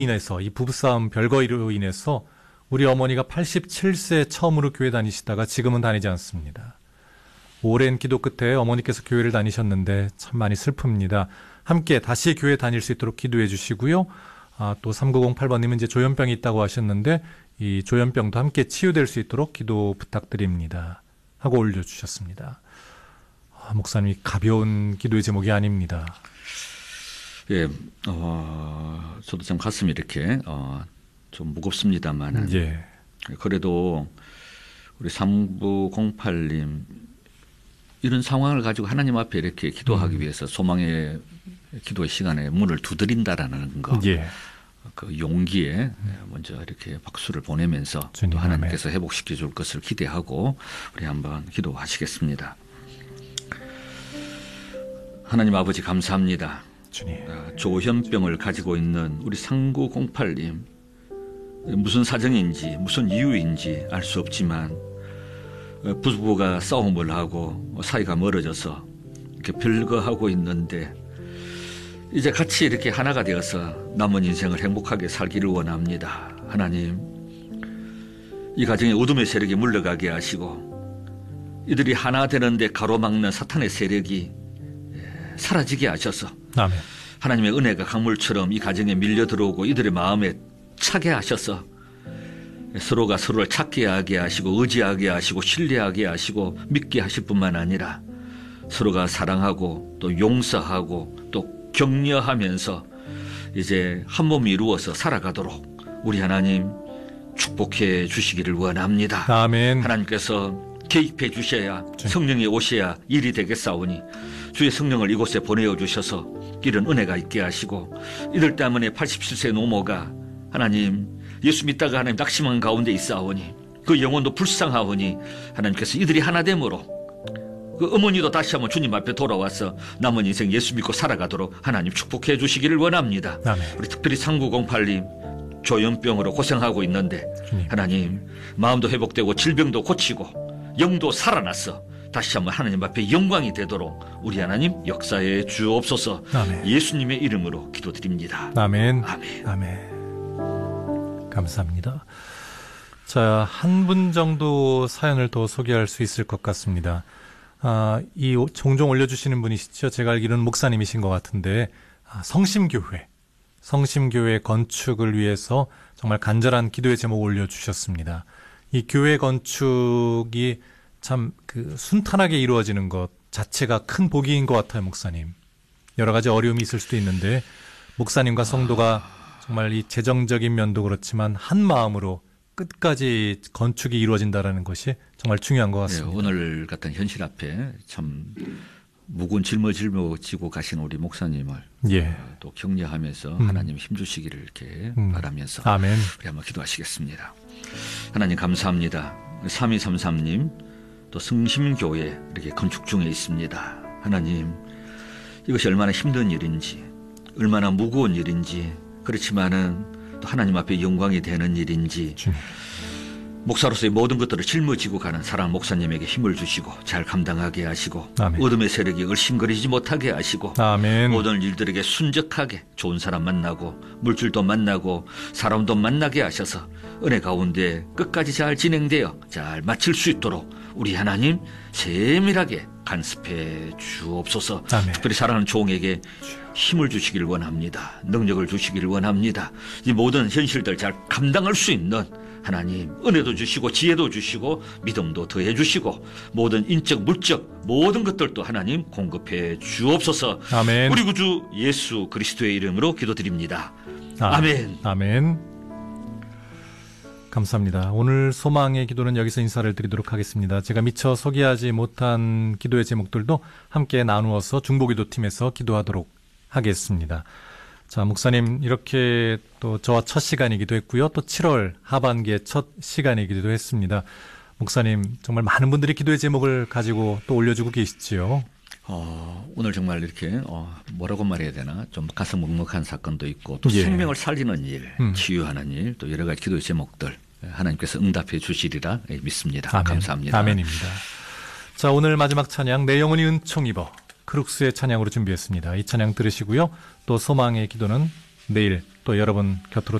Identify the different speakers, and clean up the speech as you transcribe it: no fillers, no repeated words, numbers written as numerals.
Speaker 1: 인해서 이 부부싸움 별거로 인해서 우리 어머니가 87세 처음으로 교회 다니시다가 지금은 다니지 않습니다. 오랜 기도 끝에 어머니께서 교회를 다니셨는데 참 많이 슬픕니다. 함께 다시 교회 다닐 수 있도록 기도해 주시고요. 또 3908번님은 이제 조현병이 있다고 하셨는데 이 조현병도 함께 치유될 수 있도록 기도 부탁드립니다. 하고 올려주셨습니다. 목사님이 가벼운 기도의 제목이 아닙니다.
Speaker 2: 예, 저도 참 가슴이 이렇게 좀 무겁습니다만,
Speaker 1: 예.
Speaker 2: 그래도 우리 3908님 이런 상황을 가지고 하나님 앞에 이렇게 기도하기 위해서 소망의 기도의 시간에 문을 두드린다라는 거,
Speaker 1: 예.
Speaker 2: 그 용기에 먼저 이렇게 박수를 보내면서
Speaker 1: 주님,
Speaker 2: 또 하나님께서 회복시켜 줄 것을 기대하고 우리 한번 기도하시겠습니다. 하나님 아버지 감사합니다.
Speaker 1: 주님.
Speaker 2: 조현병을 가지고 있는 우리 3908님, 무슨 사정인지 무슨 이유인지 알 수 없지만 부부가 싸움을 하고 사이가 멀어져서 이렇게 별거하고 있는데 이제 같이 이렇게 하나가 되어서 남은 인생을 행복하게 살기를 원합니다. 하나님, 이 가정에 어둠의 세력이 물러가게 하시고 이들이 하나 되는데 가로막는 사탄의 세력이 사라지게 하셔서
Speaker 1: 아멘.
Speaker 2: 하나님의 은혜가 강물처럼 이 가정에 밀려 들어오고 이들의 마음에 차게 하셔서 서로가 서로를 찾게 하게 하시고 의지하게 하시고 신뢰하게 하시고 믿게 하실 뿐만 아니라 서로가 사랑하고 또 용서하고 또 격려하면서 이제 한 몸이 이루어서 살아가도록 우리 하나님 축복해 주시기를 원합니다.
Speaker 1: 아멘.
Speaker 2: 하나님께서 개입해 주셔야 성령이 오셔야 일이 되겠사오니 주의 성령을 이곳에 보내어 주셔서 이런 은혜가 있게 하시고 이들 때문에 87세 노모가 하나님 예수 믿다가 하나님 낙심한 가운데 있사오니 그 영혼도 불쌍하오니 하나님께서 이들이 하나됨으로 그 어머니도 다시 한번 주님 앞에 돌아와서 남은 인생 예수 믿고 살아가도록 하나님 축복해 주시기를 원합니다.
Speaker 1: 아멘.
Speaker 2: 우리 특별히 3908님 조현병으로 고생하고 있는데
Speaker 1: 주님.
Speaker 2: 하나님 마음도 회복되고 질병도 고치고 영도 살아났어 다시 한번 하나님 앞에 영광이 되도록 우리 하나님 역사에 주옵소서.
Speaker 1: 아멘.
Speaker 2: 예수님의 이름으로 기도드립니다.
Speaker 1: 아멘.
Speaker 2: 아멘.
Speaker 1: 아멘. 감사합니다. 자, 한 분 정도 사연을 더 소개할 수 있을 것 같습니다. 이 종종 올려주시는 분이시죠. 제가 알기로는 목사님이신 것 같은데 성심교회 건축을 위해서 정말 간절한 기도의 제목을 올려주셨습니다. 이 교회 건축이 참 순탄하게 이루어지는 것 자체가 큰 복인 것 같아요, 목사님. 여러 가지 어려움이 있을 수도 있는데 목사님과 성도가 정말 이 재정적인 면도 그렇지만 한 마음으로 끝까지 건축이 이루어진다는 것이 정말 중요한 것 같습니다.
Speaker 2: 네, 오늘 같은 현실 앞에 참 묵은 짊어지고 가신 우리 목사님을
Speaker 1: 예.
Speaker 2: 또 격려하면서 하나님 힘주시기를 이렇게 바라면서
Speaker 1: 아멘.
Speaker 2: 우리 한번 기도하시겠습니다. 하나님 감사합니다. 3233님 또 성심교회 이렇게 건축 중에 있습니다. 하나님 이것이 얼마나 힘든 일인지 얼마나 무거운 일인지 그렇지만은 또 하나님 앞에 영광이 되는 일인지 목사로서의 모든 것들을 짊어지고 가는 사랑하는 목사님에게 힘을 주시고 잘 감당하게 하시고
Speaker 1: 아멘.
Speaker 2: 어둠의 세력이 얼씬거리지 못하게 하시고
Speaker 1: 아멘.
Speaker 2: 모든 일들에게 순적하게 좋은 사람 만나고 물질도 만나고 사람도 만나게 하셔서 은혜 가운데 끝까지 잘 진행되어 잘 마칠 수 있도록 우리 하나님 세밀하게 간섭해 주옵소서.
Speaker 1: 아멘.
Speaker 2: 특별히 사랑하는 종에게 힘을 주시기를 원합니다. 능력을 주시기를 원합니다. 이 모든 현실들 잘 감당할 수 있는 하나님 은혜도 주시고 지혜도 주시고 믿음도 더해 주시고 모든 인적 물적 모든 것들도 하나님 공급해 주옵소서.
Speaker 1: 아멘.
Speaker 2: 우리 구주 예수 그리스도의 이름으로 기도드립니다. 아멘.
Speaker 1: 아멘. 감사합니다. 오늘 소망의 기도는 여기서 인사를 드리도록 하겠습니다. 제가 미처 소개하지 못한 기도의 제목들도 함께 나누어서 중보기도팀에서 기도하도록 하겠습니다. 자, 목사님 이렇게 또 저와 첫 시간이기도 했고요. 또 7월 하반기의 첫 시간이기도 했습니다. 목사님 정말 많은 분들이 기도의 제목을 가지고 또 올려주고 계시지요.
Speaker 2: 오늘 정말 이렇게 뭐라고 말해야 되나 좀 가슴 먹먹한 사건도 있고 또
Speaker 1: 예.
Speaker 2: 생명을 살리는 일, 치유하는 일, 또 여러 가지 기도의 제목들 하나님께서 응답해 주시리라 믿습니다.
Speaker 1: 아멘.
Speaker 2: 감사합니다.
Speaker 1: 아멘입니다. 자, 오늘 마지막 찬양 내 영혼이 은총 입어 크룩스의 찬양으로 준비했습니다. 이 찬양 들으시고요. 또 소망의 기도는 내일 또 여러분 곁으로